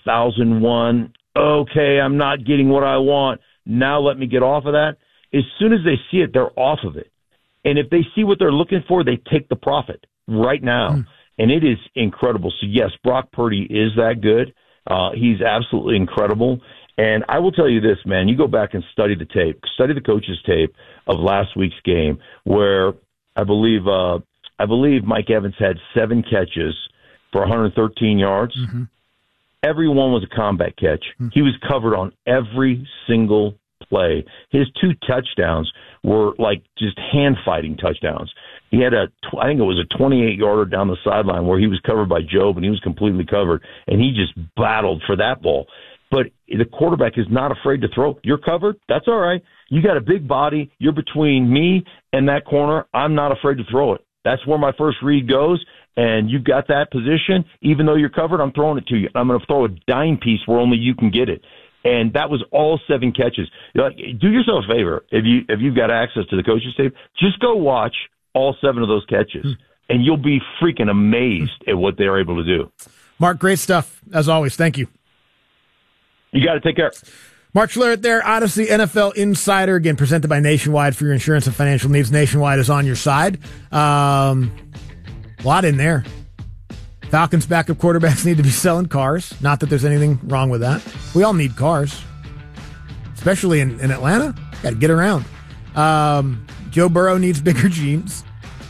1,001. Okay, I'm not getting what I want. Now let me get off of that. As soon as they see it, they're off of it. And if they see what they're looking for, they take the profit right now. And it is incredible. So, yes, Brock Purdy is that good. He's absolutely incredible. And I will tell you this, man, you go back and study the tape, study the coach's tape of last week's game where I believe Mike Evans had 7 catches for 113 yards. Mm-hmm. Every one was a combat catch. He was covered on every single play. His 2 touchdowns were like just hand-fighting touchdowns. He had I think it was a 28-yarder down the sideline where he was covered by Job, and he was completely covered, and he just battled for that ball. But the quarterback is not afraid to throw. You're covered? That's all right. You got a big body. You're between me and that corner. I'm not afraid to throw it. That's where my first read goes, and you've got that position. Even though you're covered, I'm throwing it to you. I'm going to throw a dime piece where only you can get it. And that was all 7 catches. Do yourself a favor. If you've got access to the coach's tape, just go watch all 7 of those catches, and you'll be freaking amazed at what they're able to do. Mark, great stuff, as always. Thank you. You got to take care. Mark Schlereth there, Odyssey NFL Insider, again, presented by Nationwide for your insurance and financial needs. Nationwide is on your side. A lot in there. Falcons' backup quarterbacks need to be selling cars. Not that there's anything wrong with that. We all need cars, especially in Atlanta. Got to get around. Joe Burrow needs bigger jeans.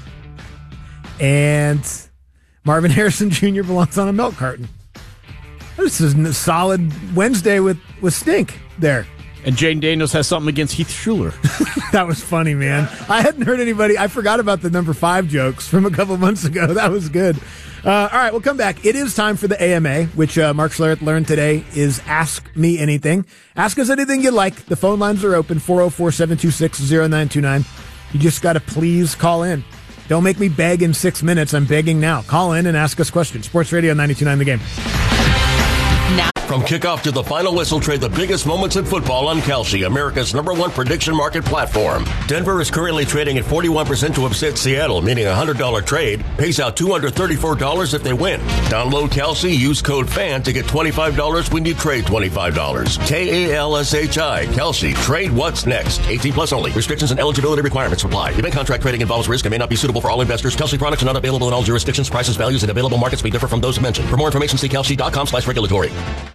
And Marvin Harrison Jr. belongs on a milk carton. This is a solid Wednesday with stink there. And Jaden Daniels has something against Heath Schuler. That was funny, man. I hadn't heard anybody. I forgot about the number 5 jokes from a couple months ago. That was good. All right, we'll come back. It is time for the AMA, which Mark Schlereth learned today is Ask Me Anything. Ask us anything you like. The phone lines are open, 404-726-0929. You just got to please call in. Don't make me beg in 6 minutes. I'm begging now. Call in and ask us questions. Sports Radio 92.9 The Game. Now. From kickoff to the final whistle, trade the biggest moments in football on Kalshi, America's #1 prediction market platform. Denver is currently trading at 41% to upset Seattle, meaning a $100 trade pays out $234 if they win. Download Kalshi, use code FAN to get $25 when you trade $25. Kalshi, Kalshi. Trade what's next. 18 plus only. Restrictions and eligibility requirements apply. Event contract trading involves risk and may not be suitable for all investors. Kalshi products are not available in all jurisdictions. Prices, values, and available markets may differ from those mentioned. For more information, see Kalshi.com/regulatory.